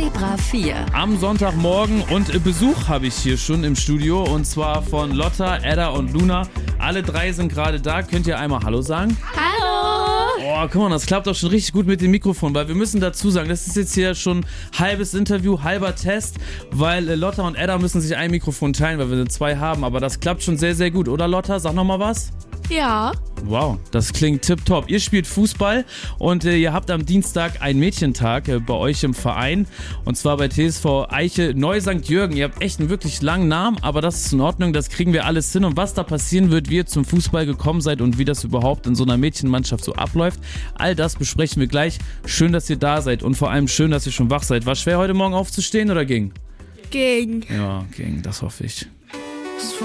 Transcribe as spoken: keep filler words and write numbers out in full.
Zebra vier. Am Sonntagmorgen und Besuch habe ich hier schon im Studio und zwar von Lotta, Edda und Luna. Alle drei sind gerade da. Könnt ihr einmal Hallo sagen? Hallo! Oh, guck mal, das klappt auch schon richtig gut mit dem Mikrofon, weil wir müssen dazu sagen, das ist jetzt hier schon halbes Interview, halber Test, weil äh, Lotta und Edda müssen sich ein Mikrofon teilen, weil wir zwei haben, aber das klappt schon sehr, sehr gut, oder Lotta? Sag nochmal was. Ja. Wow, das klingt tipptopp. Ihr spielt Fußball und äh, ihr habt am Dienstag einen Mädchentag äh, bei euch im Verein und zwar bei T S V Eiche Neu-Sankt Jürgen. Ihr habt echt einen wirklich langen Namen, aber das ist in Ordnung, das kriegen wir alles hin und was da passieren wird, wie ihr zum Fußball gekommen seid und wie das überhaupt in so einer Mädchenmannschaft so abläuft, all das besprechen wir gleich. Schön, dass ihr da seid und vor allem schön, dass ihr schon wach seid. War schwer heute Morgen aufzustehen oder ging? Ging. Ja, ging, das hoffe ich.